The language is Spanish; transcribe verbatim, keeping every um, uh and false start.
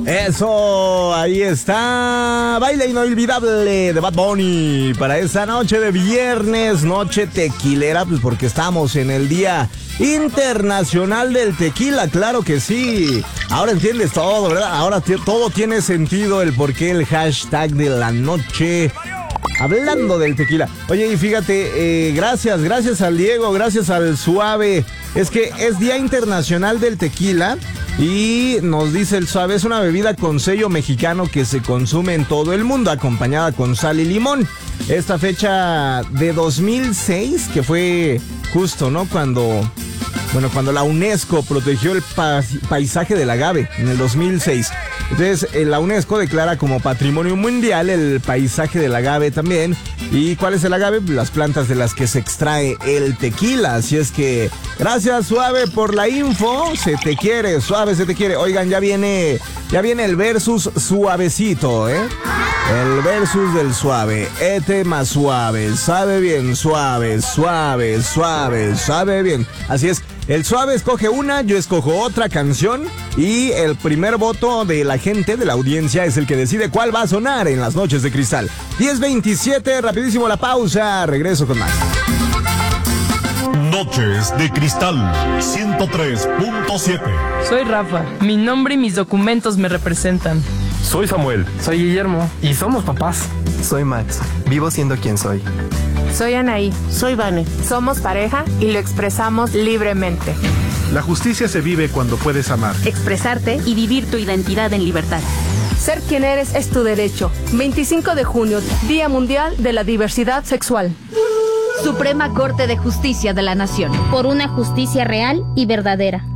Eso, ahí está. Baile inolvidable de Bad Bunny para esta noche de viernes, noche tequilera, pues porque estamos en el Día Internacional del Tequila, claro que sí. Ahora entiendes todo, ¿verdad? Ahora t- todo tiene sentido, el porqué, el hashtag de la noche. Hablando del tequila. Oye, y fíjate, eh, gracias, gracias al Diego, gracias al Suave. Es que es Día Internacional del Tequila y nos dice el Suave, es una bebida con sello mexicano que se consume en todo el mundo, acompañada con sal y limón. Esta fecha de dos mil seis, que fue justo, ¿no? Cuando... Bueno, cuando la UNESCO protegió el pa- paisaje del agave en el dos mil seis. Entonces, eh, la UNESCO declara como patrimonio mundial el paisaje del agave también. ¿Y cuál es el agave? Las plantas de las que se extrae el tequila. Así es que, gracias, Suave, por la info. Se te quiere, Suave, se te quiere. Oigan, ya viene, ya viene el versus suavecito, ¿eh? El versus del Suave. Este más suave, sabe bien, suave, suave, suave, sabe bien. Así es. El Suave escoge una, yo escojo otra canción y el primer voto de la gente, de la audiencia, es el que decide cuál va a sonar en las noches de cristal. diez veintisiete, rapidísimo la pausa, regreso con más. Noches de Cristal ciento tres punto siete. Soy Rafa, mi nombre y mis documentos me representan. Soy Samuel. Soy Guillermo. Y somos papás. Soy Max, vivo siendo quien soy. Soy Anaí. Soy Vane. Somos pareja y lo expresamos libremente. La justicia se vive cuando puedes amar, expresarte y vivir tu identidad en libertad. Ser quien eres es tu derecho. veinticinco de junio, Día Mundial de la Diversidad Sexual. Suprema Corte de Justicia de la Nación. Por una justicia real y verdadera.